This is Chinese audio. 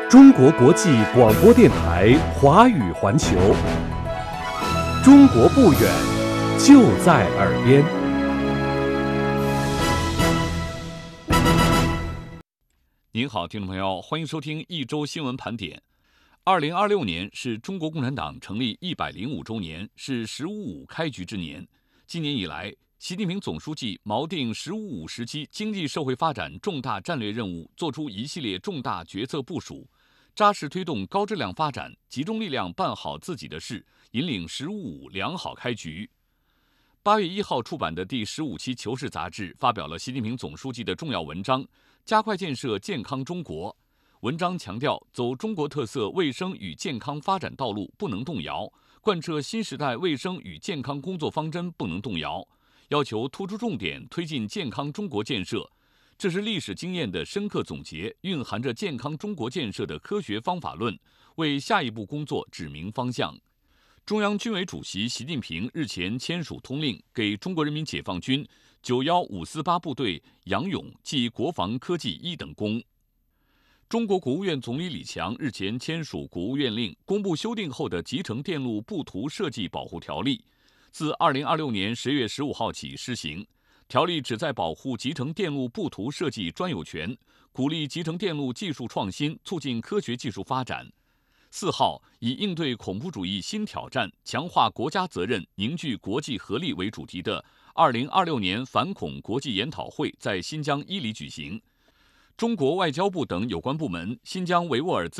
中国国际广播电台华语环球，中国不远，就在耳边。 您好，听众朋友，欢迎收听一周新闻盘点。2026年是中国共产党成立105周年，是“十五五”开局之年。今年以来，习近平总书记锚定“十五五”时期经济社会发展重大战略任务，作出一系列重大决策部署，扎实推动高质量发展，集中力量办好自己的事，引领“十五五”良好开局。8月1号出版的第15期《求是》杂志发表了习近平总书记的重要文章，加快建设健康中国。文章强调，走中国特色卫生与健康发展道路不能动摇，贯彻新时代卫生与健康工作方针不能动摇，要求突出重点推进健康中国建设。这是历史经验的深刻总结，蕴含着健康中国建设的科学方法论，为下一步工作指明方向。中央军委主席习近平日前签署通令，给中国人民解放军91548部队杨勇记国防科技1等功。中国国务院总理李强日前签署国务院令，公布修订后的《集成电路布图设计保护条例》，自2026年10月15号起施行。条例旨在保护集成电路布图设计专有权，鼓励集成电路技术创新，促进科学技术发展。4号，以应对恐怖主义新挑战，强化国家责任，凝聚国际合力为主题的2026年反恐国际研讨会在新疆伊犁举行。中国外交部等有关部门、新疆维吾尔自